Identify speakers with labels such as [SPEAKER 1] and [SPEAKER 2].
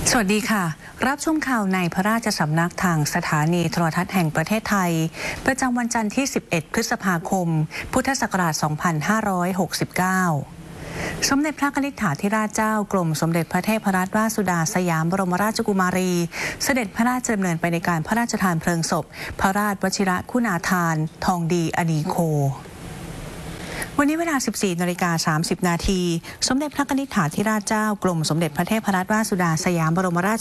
[SPEAKER 1] สวัสดีค่ะรับชมข่าวในพระราชสำนักทางสถานีโทรทัศน์แห่งประเทศไทยประจำวันจันทร์ที่ 11 พฤษภาคม พุทธศักราช 2569 สมเด็จพระกนิษฐาธิราชเจ้ากรมสมเด็จพระเทพรัตนราชสุดาสยามบรมราชกุมารีเสด็จพระราชดำเนินไปในการพระราชทานเพลิงศพพระราชวชิรคุณาภรณ์ทองดีอดีโควันนี้เวลา 14:30 น.สมเด็จพระกนิษฐาธิราชเจ้ากรมสมเด็จพระเทพรัตนราชสุดาสยามบรมราช